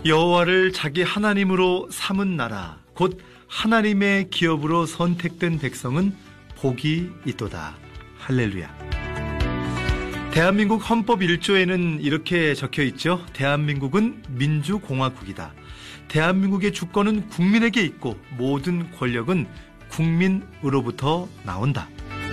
여호와를 자기 하나님으로 삼은 나라 곧 하나님의 기업으로 선택된 백성은 복이 있도다. 할렐루야. 대한민국 헌법 1조에는 이렇게 적혀 있죠. 대한민국은 민주공화국이다. 대한민국의 주권은 국민에게 있고 모든 권력은 국민으로부터 나온다.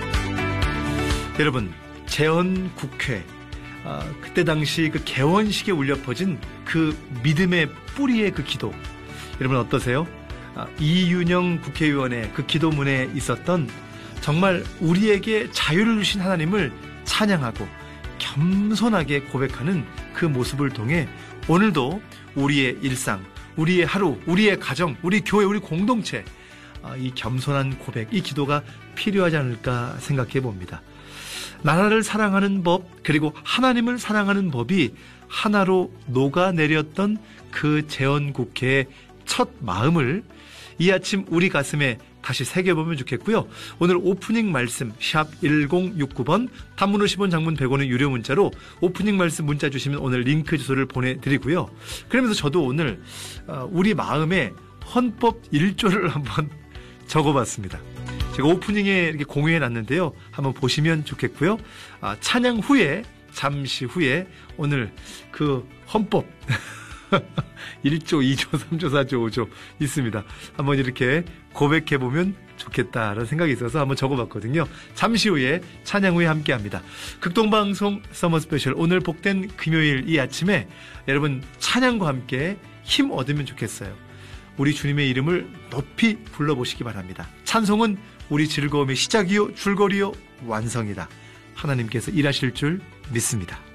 여러분, 재헌국회, 그때 당시 그 개원식에 울려 퍼진 그 믿음의 뿌리의 그 기도, 여러분 어떠세요? 이윤영 국회의원의 그 기도문에 있었던 정말 우리에게 자유를 주신 하나님을 찬양하고 겸손하게 고백하는 그 모습을 통해 오늘도 우리의 일상, 우리의 하루, 우리의 가정, 우리 교회, 우리 공동체, 이 겸손한 고백, 이 기도가 필요하지 않을까 생각해 봅니다. 나라를 사랑하는 법, 그리고 하나님을 사랑하는 법이 하나로 녹아내렸던 그 재헌국회의 첫 마음을 이 아침 우리 가슴에 다시 새겨보면 좋겠고요. 오늘 오프닝 말씀 샵 1069번, 단문 50원, 장문 100원의 유료 문자로 오프닝 말씀 문자 주시면 오늘 링크 주소를 보내드리고요. 그러면서 저도 오늘 우리 마음에 헌법 1조를 한번 적어봤습니다. 제가 오프닝에 이렇게 공유해 놨는데요. 한번 보시면 좋겠고요. 찬양 후에, 잠시 후에 오늘 그 헌법 1조, 2조, 3조, 4조, 5조 있습니다. 한번 이렇게 고백해보면 좋겠다라는 생각이 있어서 한번 적어봤거든요. 잠시 후에, 찬양 후에 함께합니다. 극동방송 서머 스페셜, 오늘 복된 금요일 이 아침에 여러분 찬양과 함께 힘 얻으면 좋겠어요. 우리 주님의 이름을 높이 불러보시기 바랍니다. 찬송은 우리 즐거움의 시작이요 줄거리요 완성이다. 하나님께서 일하실 줄 믿습니다.